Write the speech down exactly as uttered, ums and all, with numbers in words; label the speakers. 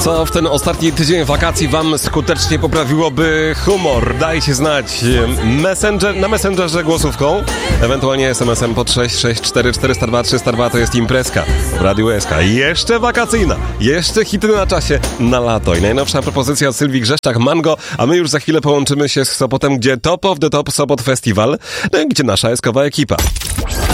Speaker 1: Co w ten ostatni tydzień wakacji wam skutecznie poprawiłoby humor? Dajcie znać Messenger, na Messengerze głosówką, ewentualnie es em esem pod sześć sześć cztery cztery zero dwa trzysta dwa. To jest imprezka w Radiu S K. Jeszcze wakacyjna, jeszcze hity na czasie na lato. I najnowsza propozycja od Sylwii Grzeszczak, Mango, a my już za chwilę połączymy się z Sopotem, gdzie Top of the Top Sopot Festival, no i gdzie nasza eskowa ekipa.